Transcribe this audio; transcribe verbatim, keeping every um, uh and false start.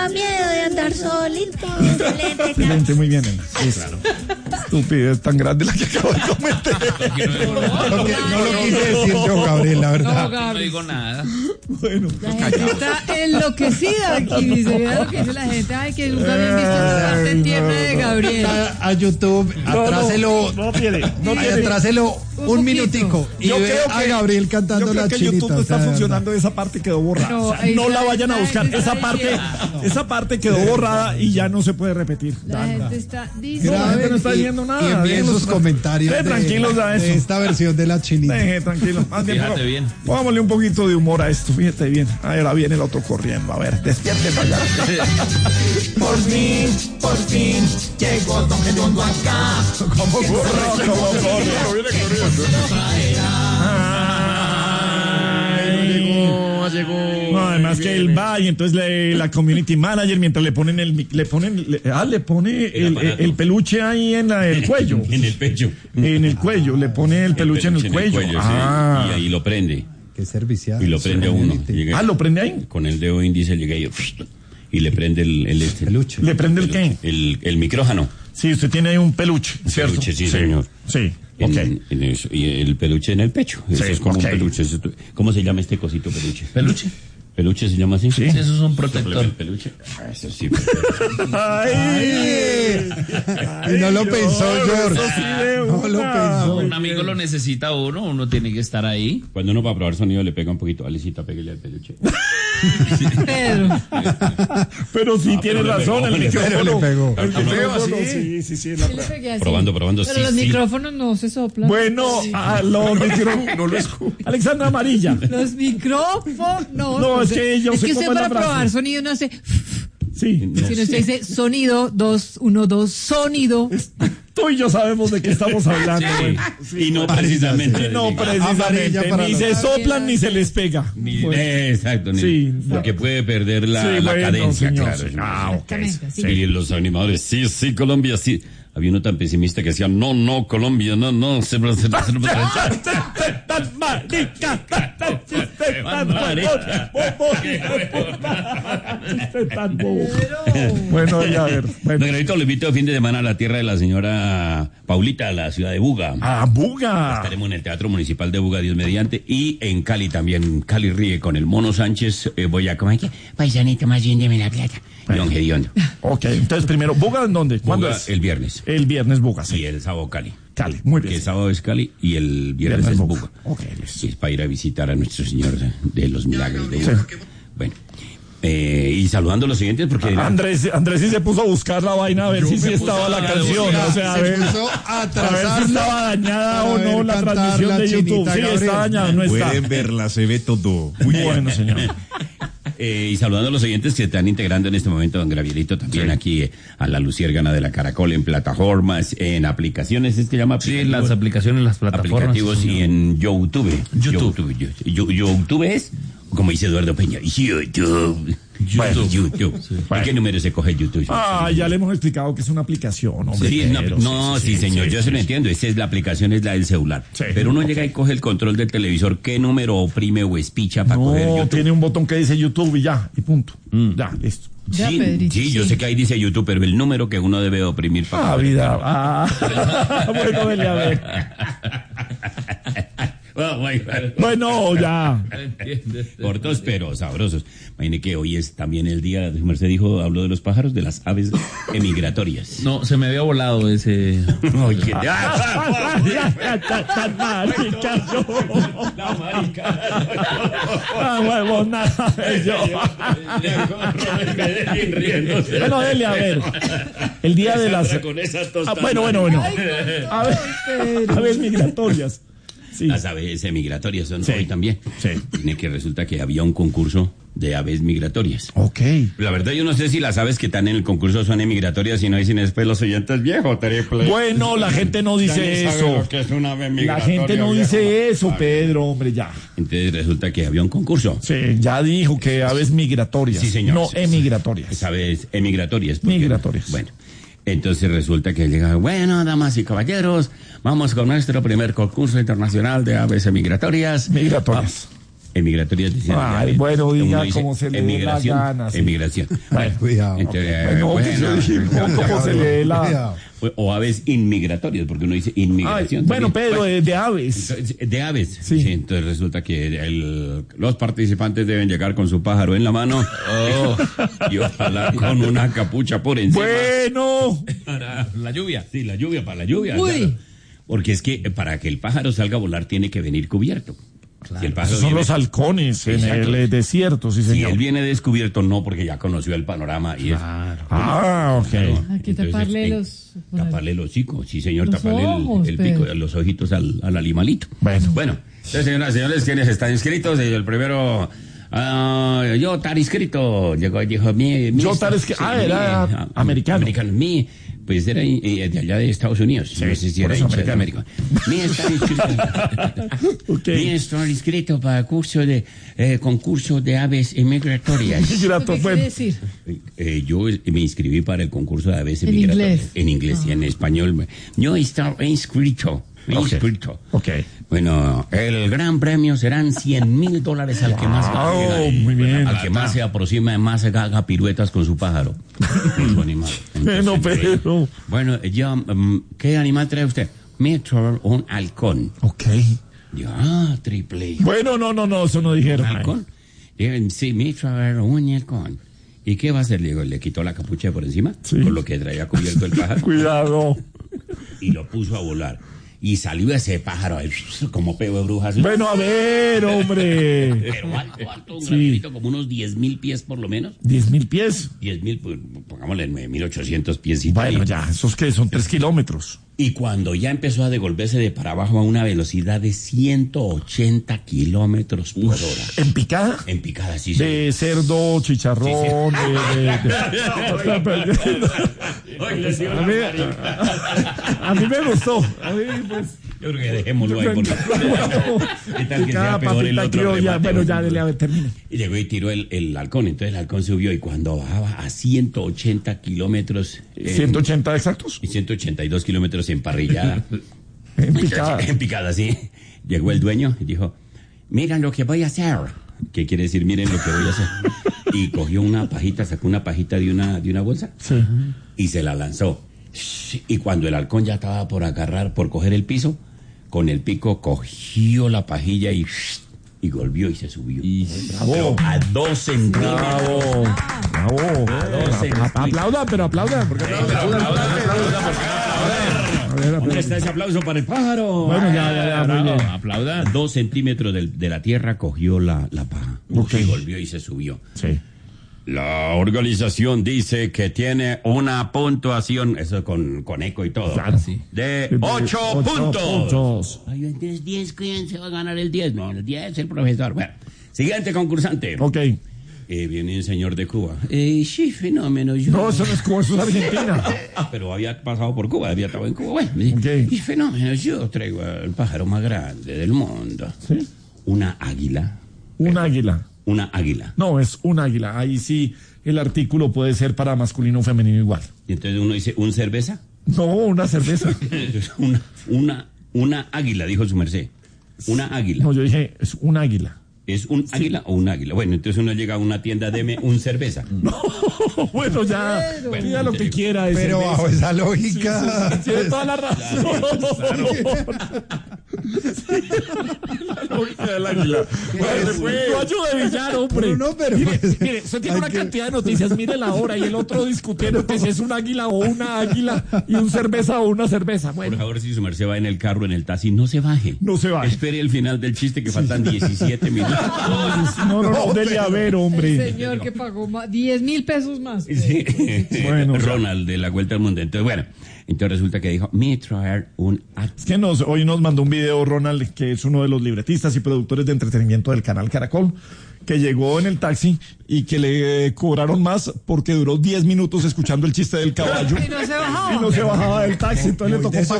da miedo de andar solito. Excelente, excelente, muy bien, nena. Sí, claro. Estupidez tan grande la que acabo de cometer. No, no, no, no lo quise decir yo, Gabriel, la verdad. No, Gabriel. No digo nada. Bueno, la gente está enloquecida aquí, dice, mira lo que dice la gente, ay, que nunca habían visto esa parte tierna no, no, de Gabriel. A, a YouTube, atráselo, no, no, no tiene, no tiene. Atráselo un, un minutico y yo ve creo a que, Gabriel cantando yo creo la que chinita. YouTube no está funcionando, esa parte quedó borrada. No, o sea, no la vayan a buscar, esa parte, no. esa parte quedó borrada y ya no se puede repetir. La gente está diciendo, no, la gente no está diciendo nada. Y envíen sus comentarios de, tranquilos a eso. de esta versión de la chinita. Deje, tranquilo. Más bien, fíjate bien. Pongámosle un poquito de humor a esto, fíjate bien. Ahora viene el otro corriendo. A ver, despierte para allá. Por fin, por fin, llegó Don Gediondo acá. ¿Cómo corre? ¿Cómo corre? Viene corriendo. Llegó, llegó. No, además que él va y entonces le, la community manager mientras le ponen el le ponen le, ah le pone el, el, el peluche ahí en la, el cuello. En el pecho. En el cuello, le pone el peluche, el peluche en el cuello. En el cuello ah. Sí, y ahí lo prende. Qué servicial. Y lo prende a uno. Llega, ah, ¿lo prende ahí? Con el dedo índice llega y, y le prende el, el este. Peluche. ¿Le prende el, el qué? El, el micrófono. Sí, usted tiene ahí un peluche, ¿cierto? Peluche, sí, señor. Sí. En, okay. en eso, y el peluche en el pecho. Eso sí, es como okay. un peluche. Eso, ¿cómo se llama este cosito peluche? ¿Peluche? ¿Peluche se llama así? Sí, sí, eso es un protector. ¿Peluche? Ah, eso sí. Ay, ay, y no lo pensó, George. Sí no lo pensó. Un amigo lo necesita uno, uno tiene que estar ahí. Cuando uno va a probar sonido le pega un poquito. Alicita, pégale al peluche. Pedro. Pero sí ah, tiene razón, el micrófono le pegó. El micrófono, sí, sí, sí. La sí le pegué así. Probando, probando, pero sí, los sí. micrófonos no se soplan. Bueno, sí. a los micrófonos no lo escucho. Alexandra Amarilla. Los micrófonos. No, es que yo es sé que cómo usted es la para frase. probar sonido no hace. Sí. No, si no usted dice sonido, dos, uno, dos, sonido. Tú y yo sabemos de qué estamos hablando. Sí. Bueno. Sí, y no precisamente. Y no precisamente. Ni se soplan ni se les pega. Ni, bueno. Exacto. Ni, sí. Porque puede perder la, sí, la bueno, cadencia, señor, claro. Señor. Ah, okay. Sí. Y los animadores, sí, sí, Colombia, sí. Había uno tan pesimista que decía, no, no, Colombia, no, no, se va a hacer. ¡Tan marica! ¡Tan marica! Bueno, ya a ver. Bueno, Granito, lo invito el fin de semana a la tierra de la señora Paulita, a la ciudad de Buga. ¡Ah, Buga! Estaremos en el Teatro Municipal de Buga, Dios mediante, y en Cali también. Cali ríe con el Mono Sánchez. Eh, voy a comer. Paisanito, más bien deme la plata. Don Gediondo. Ok, entonces primero, ¿Buga en dónde? ¿Cuándo Buga, es? El viernes. El viernes Buga, sí. Y el sábado Cali. Cali, muy bien. Que el sábado es Cali y el viernes, viernes es Buga. Ok, listo. Es para ir a visitar a nuestro Señor de los Milagros de Buga. Sí. Bueno. Eh, y saludando a los siguientes porque ah, Andrés Andrés sí se puso a buscar la vaina a ver si sí estaba la canción, o sea, a ver, a, a ver si estaba dañada o no la transmisión la de YouTube. Sí, Gabriel. Está dañada, no está. Pueden verla, se ve todo. Muy bueno, señor. Eh, y saludando a los oyentes que están integrando en este momento, don Gabrielito, también sí. aquí eh, a la Luciérgana de la Caracol, en plataformas, en aplicaciones, ¿es que llama? Sí, las aplicaciones, las plataformas. Aplicativos sí, y en YouTube. YouTube. YouTube, YouTube, YouTube es, como dice Eduardo Peña, YouTube. Bueno, YouTube. Sí. ¿Por bueno. qué número se coge YouTube? Ah, ya le hemos explicado que es una aplicación, hombre. Sí, una, no, sí, sí, sí señor, sí, yo sí, se lo sí. entiendo. Esa es la aplicación, es la del celular. Sí, Pero uno okay. llega y coge el control del televisor, ¿qué número oprime o espicha para no, coger YouTube? Tiene un botón que dice YouTube y ya, y punto. Mm. Ya, listo. Ya, sí, Pedrito, sí, yo sí. sé que ahí dice YouTube, pero el número que uno debe oprimir para ah, coger. Vida. Ah, bueno, vele a ver. Oh, bueno, ya. Cortos pero sabrosos. Imagine que hoy es también el día, Merced dijo, habló de los pájaros, de las aves emigratorias. No, se me había volado ese. Oye, tan marica yo. La marica. Ah, huevo, nada. Bueno, dele a ver. El día de las. Ah, bueno, bueno, bueno. A ver, aves migratorias. Sí. Las aves migratorias son sí. hoy también. Sí. Tiene que resulta que había un concurso de aves migratorias. Ok. La verdad yo no sé si las aves que están en el concurso son emigratorias y no dicen después los oyentes viejos. Bueno, la gente no dice eso. Que es una ave la gente no viejo. dice eso, Pedro, hombre, ya. Entonces resulta que había un concurso. Sí, ya dijo que aves migratorias. Sí, señor. No emigratorias. Es aves emigratorias. Porque, migratorias. Bueno. Entonces resulta que llega, bueno, damas y caballeros, vamos con nuestro primer concurso internacional de aves migratorias. Migratorias. Emigratorias dicen. Ay, bueno, diga cómo se le dé la gana. Sí. Emigración. Bueno, Cuidado. Entonces, bueno, bueno, bueno, cómo se le dé la... o aves inmigratorias, porque uno dice inmigración. Ay, bueno, también. Pedro, Bueno, de, de aves. entonces, de aves. Sí. Sí, entonces resulta que el, los participantes deben llegar con su pájaro en la mano oh, y ojalá con una capucha por encima. Bueno. Para la lluvia. Sí, la lluvia, para la lluvia. Uy. Claro. Porque es que para que el pájaro salga a volar tiene que venir cubierto. Si el pájaro Esos son viene- los halcones en Exacto. el desierto, sí, Si señor. él viene descubierto, no, porque ya conoció el panorama y es... Ah, ok. Claro. Hay que Entonces, taparle eh, los... Taparle el hocico, sí señor, Los taparle el- ojos, el, pico, Pedro. los ojitos al, al animalito. Bueno. Bueno, entonces señoras y señores, ¿quiénes están inscritos? El primero, ah, yo estar inscrito, llegó y dijo, mi, mi Yo estar inscri- ah, era mi, americano. Americano, mi, pues era eh, de allá de Estados Unidos. Sí, no sé si por era eso hincha de americano. América. Mi estar inscrito. Ok. Mi estar inscrito para el curso de, eh, concurso de aves migratorias. Grato, ¿Qué quiere bueno. decir? Eh, yo me inscribí para el concurso de aves En migratorias. inglés. En inglés y en español. Yo estaba inscrito. Me Ok. inscrito. Ok. Bueno, el gran premio serán cien mil dólares al que más Wow, gane, muy bien. al que más se aproxima, más haga piruetas con su pájaro. Con su animal. Bueno, Entonces, pero... bueno, yo, um, ¿qué animal trae usted? Me trae un halcón. Ok. Yo, ah, triple. Bueno, no, no, no, eso no dijeron. ¿Un halcón? Digo, sí, me trae un halcón. ¿Y qué va a hacer? Le digo, le quitó la capucha por encima, Sí. con lo que traía cubierto el pájaro, Cuidado. y lo puso a volar. Y salió ese pájaro ahí, como peo de brujas. Bueno, a ver, hombre. Pero alto, alto, un Sí. granito, como unos diez mil pies por lo menos. Diez mil pies. diez mil, pues, pongámosle nueve mil ochocientos pies. Bueno, ya, esos que son tres kilómetros. Y cuando ya empezó a devolverse de para abajo a una velocidad de ciento ochenta kilómetros por hora. ¿En picada? En picada, sí, sí. De cerdo, chicharrón, de... de- de- A mí, a mí me gustó. A mí, pues... Yo creo que dejémoslo ahí. Porque... ¿Qué tal que sea Cada peor el papita otro criolla. remate? Bueno, ya, dele, a ver, termine. Y llegó y tiró el, el halcón. Entonces el halcón subió y cuando bajaba a ciento ochenta kilómetros... en- ¿ciento ochenta exactos? y ciento ochenta y dos kilómetros en parrillada. En picada. En picada, sí. Llegó el dueño y dijo, miren lo que voy a hacer. ¿Qué quiere decir? Miren lo que voy a hacer. Y cogió una pajita, sacó una pajita de una, de una bolsa Sí. y se la lanzó. Y cuando el halcón ya estaba por agarrar, por coger el piso, con el pico cogió la pajilla y, y volvió y se subió. Bravo. A dos centímetros. Bravo. Bravo. doce. A- a- Aplaudan, pero aplaudan. Porque A ver, a ¿Dónde ver. está ese aplauso para el pájaro? Bueno, ya, ya, ya, muy bien. Aplauda. A dos centímetros del- de, la tierra cogió la, la paja. Ok. Y volvió y se subió. Sí. La organización dice que tiene una puntuación, eso con, con eco y todo, Claro. de De ocho, ocho puntos. puntos. Ay, entonces diez, ¿quién se va a ganar el diez? No, el diez el profesor. Bueno, siguiente concursante. Ok. Eh, viene un señor de Cuba. Eh, sí, fenómeno. Yo... No, eso no es Cuba, eso es Argentina. Ah, pero había pasado por Cuba, había estado en Cuba. Bueno, me Ok. dice, y fenómeno, yo traigo el pájaro más grande del mundo. Sí. Una águila. Un águila. Una águila. No, es un águila. Ahí sí el artículo puede ser para masculino o femenino igual. Y entonces uno dice, ¿un cerveza? No, una cerveza. una, una, una águila, dijo su merced. Una águila. No, yo dije, es un águila. ¿Es un águila o un águila? Bueno, entonces uno llega a una tienda, deme un cerveza. No, bueno, ya, Bueno, pida lo que digo, quiera. de Pero cerveza. bajo esa lógica. Sí, tiene toda la razón. La lógica del águila. Bueno, Pues, yo ayudo de villano, hombre. Pero no, pero mire, pues, mire, usted tiene hay una que- cantidad de noticias, mire la hora y el otro discutiendo que si es un águila o una águila y un cerveza o una cerveza. Por Bueno, favor, si su merced va en el carro, en el taxi, no se baje. No se baje. Espere el final del chiste que faltan diecisiete minutos. no, no, no, dele a ver, El hombre. señor que pagó más, diez mil pesos más. Sí. Bueno, Ronald de la Vuelta al Mundo. Entonces, bueno, entonces resulta que dijo, me traer un acto. Es que nos, hoy nos mandó un video Ronald, que es uno de los libretistas y productores de entretenimiento del canal Caracol, que llegó en el taxi y que le eh, cobraron más porque duró diez minutos escuchando el chiste del caballo Y no se bajaba. y no se bajaba del taxi, entonces le Muy tocó pagar